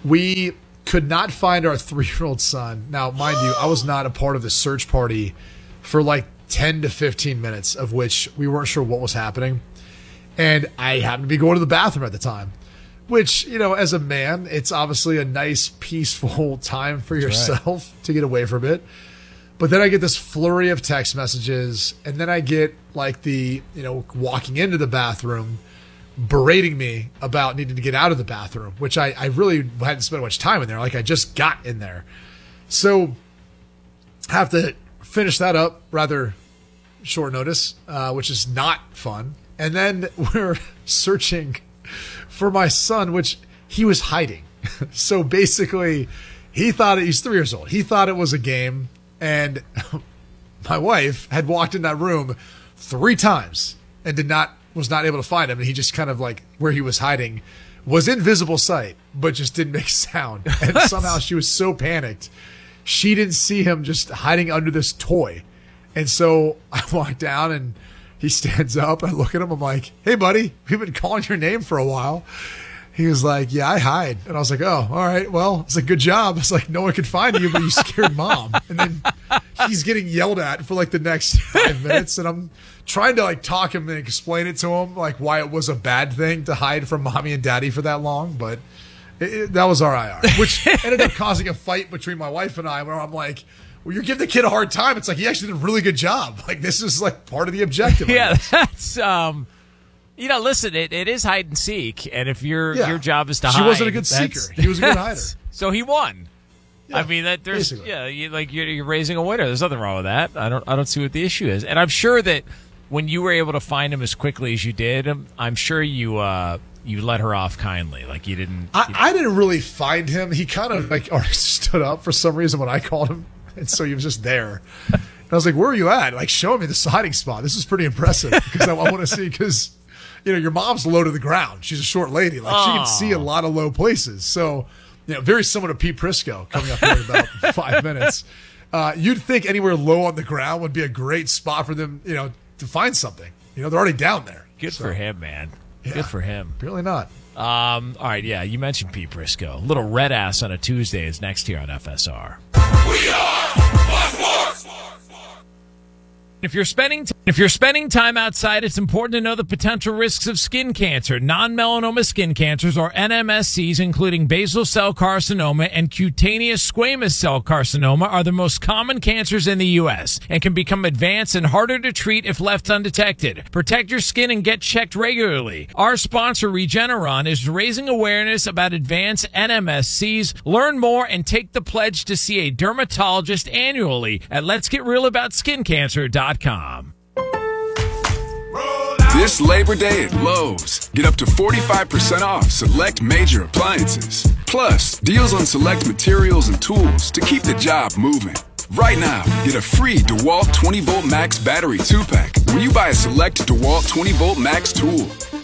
we could not find our 3-year-old son. Now, mind you, I was not a part of the search party for like 10 to 15 minutes, of which we weren't sure what was happening. And I happened to be going to the bathroom at the time, which, as a man, it's obviously a nice, peaceful time for yourself to get away from it. But then I get this flurry of text messages, and then I get like the, walking into the bathroom, berating me about needing to get out of the bathroom, which I really hadn't spent much time in there. Like I just got in there. So have to finish that up rather short notice, which is not fun. And then we're searching for my son, which he was hiding. So basically he's 3 years old. He thought it was a game, and my wife had walked in that room 3 times and was not able to find him. And he just kind of like where he was hiding was in visible sight, but just didn't make sound. And somehow she was so panicked, she didn't see him just hiding under this toy. And so I walk down and he stands up. I look at him. I'm like, hey, buddy, we've been calling your name for a while. He was like, yeah, I hide. And I was like, oh, all right. Well, it's a good job. It's like, no one could find you, but you scared mom. And then he's getting yelled at for like the next 5 minutes. And I'm trying to like talk him and explain it to him, like why it was a bad thing to hide from mommy and daddy for that long. But that was our IR, which ended up causing a fight between my wife and I, where I'm like, well, you're giving the kid a hard time. It's like, he actually did a really good job. Like, this is like part of the objective. Yeah, that's, listen, it is hide and seek. And if your job is to hide. She wasn't a good seeker. He was a good hider. So he won. Yeah, I mean, basically. You're raising a winner. There's nothing wrong with that. I don't see what the issue is. And I'm sure that when you were able to find him as quickly as you did, I'm sure you let her off kindly. Like you didn't. I didn't really find him. He kind of like already stood up for some reason when I called him. And so he was just there. And I was like, where are you at? Like, show me the hiding spot. This is pretty impressive because I want to see, because, your mom's low to the ground. She's a short lady. Like, she can see a lot of low places. So, very similar to Pete Prisco coming up here in about 5 minutes. You'd think anywhere low on the ground would be a great spot for them, to find something. They're already down there. Good for him, man. Yeah, good for him. Apparently not. All right, yeah, you mentioned Pete Prisco. Little Red Ass on a Tuesday is next here on FSR. We are Fox Sports. If you're spending time outside, it's important to know the potential risks of skin cancer. Non-melanoma skin cancers, or NMSCs, including basal cell carcinoma and cutaneous squamous cell carcinoma, are the most common cancers in the U.S. and can become advanced and harder to treat if left undetected. Protect your skin and get checked regularly. Our sponsor, Regeneron, is raising awareness about advanced NMSCs. Learn more and take the pledge to see a dermatologist annually at letsgetrealaboutSkinCancer.com. This Labor Day at Lowe's, get up to 45% off select major appliances. Plus, deals on select materials and tools to keep the job moving. Right now, get a free DeWalt 20-Volt Max Battery 2-pack when you buy a select DeWalt 20-Volt Max tool.